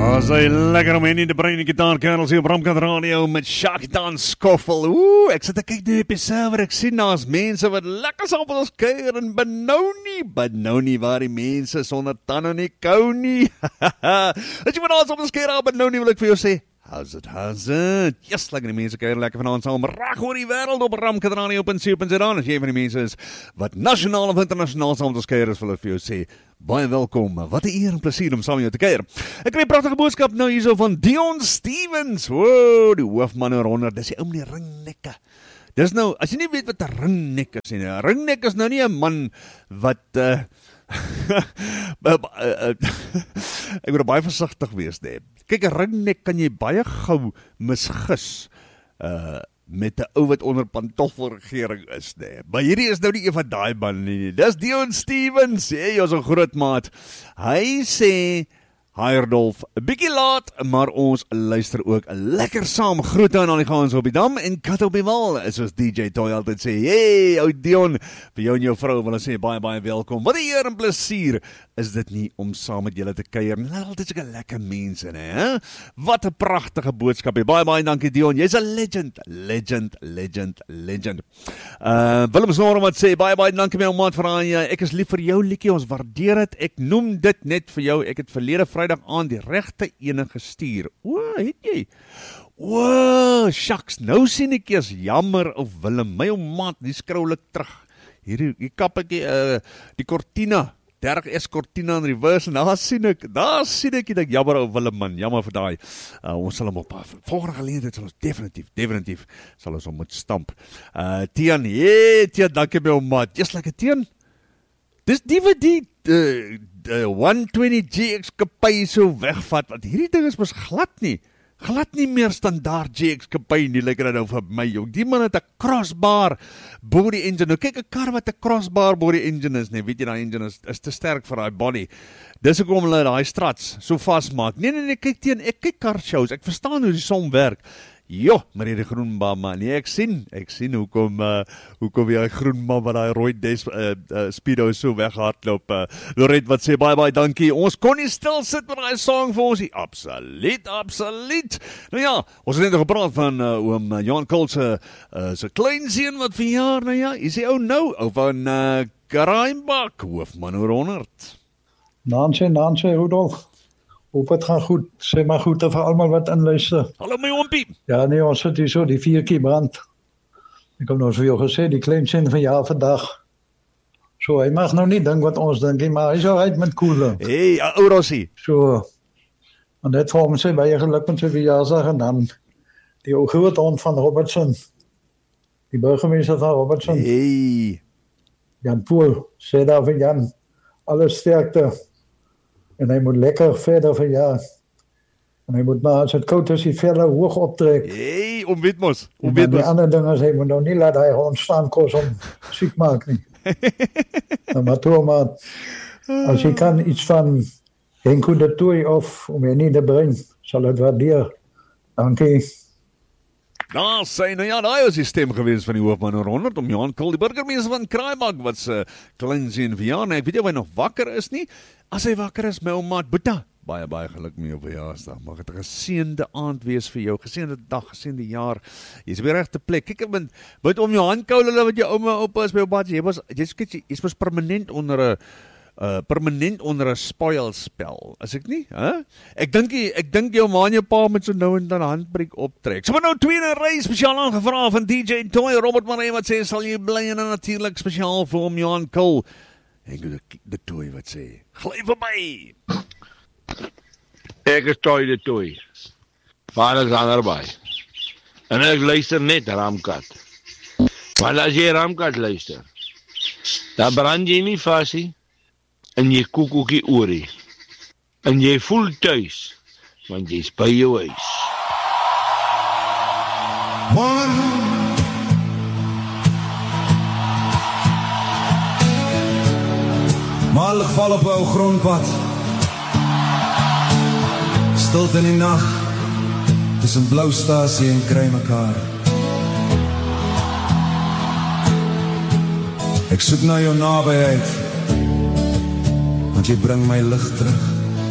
As hy lekker om in die brein gitaar kerels hier op Ramkat Radio met Shakedown Skoffel. Ek sit te kyk nu op die server, ek sien naas mense wat lekker saam met ons kuier en Benoni waar die mense sonder tande nie kou nie. As jy van ons op ons kuier op Benoni wil ek vir jou sê, how's it? Yes, lekker die mense kuier lekker vanaand saam reg oor die wêreld op Ramkat Radio.co.za. As jy van die mense is wat nasionaal of internasionaal saam met ons kuier is, wil ek vir jou sê, baie welkom, wat 'n eer en plesier om saam met jou te kuier. Ek kry 'n pragtige boodskap nou hierso van Dion Stevens. Wow, die hoofman oor dis die ou met die ringnekke. Dis nou, as jy nie weet wat 'n ringnek is nie, 'n ringnek is nou nie 'n man wat ek moet baie versigtig wees, nee. Kyk, 'n ringnek kan jy baie gou misgis met 'n ou wat onder pantoffelregering is, nee. Maar hierdie is nou nie een van daai man nie. Dis Dion Stevens, hey, ons 'n groot maat. Hy sê, hi Rodolf, 'n bietjie laat, maar ons luister ook lekker saam. Groete aan al die gaans op die dam en kat op die wal, soos DJ Toy altyd sê. Hey, ou Dion, vir jou en jou vrou wil ons sê baie welkom. Wat 'n eer en plesier is dit nie om saam met julle te kuier. Hulle altyd sulke lekker mense, hè? Wat 'n pragtige boodskap. Baie dankie Dion. Jy's 'n legend. Willem Snoor wat sê baie dankie my ou maat vir aan. Ek is lief vir jou liedjie. Ons waardeer dit. Ek noem dit net vir jou. Ek het verlede Vrydag aan die regte ene gestuur. Het jy? Shucks, nou sien ek eers jammer of Willem, my ou maat, die scroll ek terug. Hier kap ek die Cortina, 30S Cortina in reverse, en daar sien ek dat jammer ou Willem man, jammer vir daai. Ons sal hom op volgende geleentheid sal ons definitief sal ons hom moet stamp. Tian, dankie my ou maat. Just like a Tian. Dis die wat die 120 GX Kapay so wegvat, want hierdie ding is mos glad nie meer standaard GX Kapay nie, lyk dit nou vir my, jong. Die man het 'n crossbar body engine. Nou kyk, 'n kar wat 'n crossbar body engine is, nee, weet jy, die engine is te sterk vir daai body. Dis hoekom hulle daai strats so vasmaak. Nee, ek kyk car shows, ek verstaan hoe die som werk. Jo, meneer die groenbaan man, nee, ek sien hoekom jy groenbaan wat die rooi speedo so weghardloop. Lorette wat sê baie dankie, ons kon nie stil sit met die song vir ons nie. Absoluut. Nou ja, ons het net gepraat van oom Johan Cole se kleinseun wat verjaar, nou ja, is hy ou van Karaimbak, hoofman oor 100. Naanse, Rudolf. Hoop het gaan goed, sê maar goed vir almal wat inluister. Hallo my oompie. Ja nee, ons sit hier so die 4 brand. Ek het nou vir jou gesê, die kleinseun van jaar vandag. So, hy mag nou nie dink wat ons dink, maar hy is alright met koele. Hey, ou Rossie. So, en dit vir hom sê, baie geluk met sy verjaarsdag, en dan die ou groothond van Robertson, die burgemeester van Robertson. Hey. Jan Poel, sê daar vir Jan, alles sterkte. En hy moet lekker verder verjaar. En hy moet maar, as het koud is, die verder hoog optrek. Hey, weet mos. En die ander ding is, hy moet nou nie laat hy gewoon staan kos om siek maak nie. Maar toe, maar, as jy kan iets van Henko de Toei of om jy nie te bring, sal het waardeer. Dankie. Nou, daai was die stem gewees van die hoofman oor 100 om Johan Cole, die burgemeester van Kraaibak, wat se kleinseun verjaar. Ek weet nie of hy nog wakker is nie. As hy wakker is, my ou maat Boeta, baie geluk met jou verjaarsdag. Mag dit 'n geseënde aand wees vir jou, geseënde dag, geseënde jaar. Jy's op die regte plek. Kyk, met om Johan Cole, hulle wat jou ouma oupa is, my ou maat, jy's mos permanent onder 'n spoilspel, as ek nie, hè? Ek dink jou ma en jou pa met so nou en dan handbreek optrek. So maar nou 2 in 'n ry spesiaal aangevra van DJ Toy, Robert Maree wat sê sal jy bly en natuurlik spesiaal vir hom Johan Cole. En die Toy wat sê, gly verby. Ek is Toy de Toy. Vader is anderby. En ek luister net Ramkat. Want as jy Ramkat luister, dan brand jy nie vas nie. En jy koek ook die oorie. En jy voel thuis, want jy's by jou huis. Maar lig val op 'n ou grondpad. Stilte in die nag, tussen Bloustasie en kry mekaar. Ek soek na jou nabyheid, want jy bring my lig terug.